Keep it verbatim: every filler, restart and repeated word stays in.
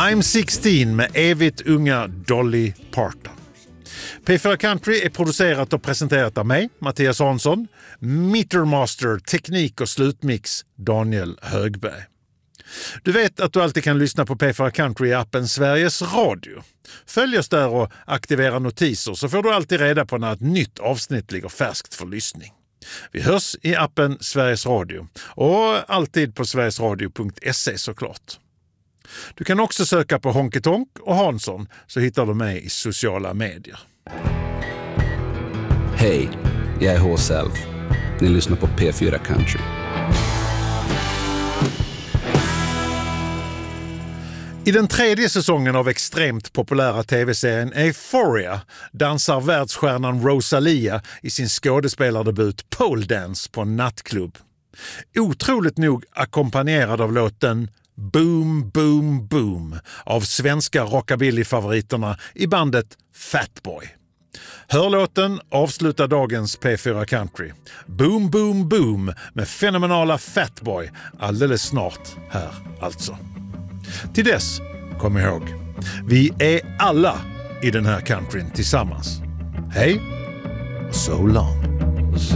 I'm sexton med evigt unga Dolly Parton. P fyra Country är producerat och presenterat av mig, Mattias Hansson. Metermaster, teknik och slutmix, Daniel Högberg. Du vet att du alltid kan lyssna på P fyra Country i appen Sveriges Radio. Följ oss där och aktivera notiser så får du alltid reda på när ett nytt avsnitt ligger färskt för lyssning. Vi hörs i appen Sveriges Radio och alltid på sverigesradio punkt se såklart. Du kan också söka på Honky Tonk och Hansson så hittar du mig i sociala medier. Hej, jag är H-Self. Ni lyssnar på P fyra Country. I den tredje säsongen av extremt populära tv-serien Euphoria dansar världsstjärnan Rosalia i sin skådespelardebut Pole Dance på en nattklubb. Otroligt nog ackompanjerad av låten Boom Boom Boom av svenska rockabilly-favoriterna i bandet Fatboy. Hör låten avsluta dagens P fyra Country. Boom Boom Boom med fenomenala Fatboy alldeles snart här alltså. Till dess, kom ihåg, vi är alla i den här countryn tillsammans. Hej och so long.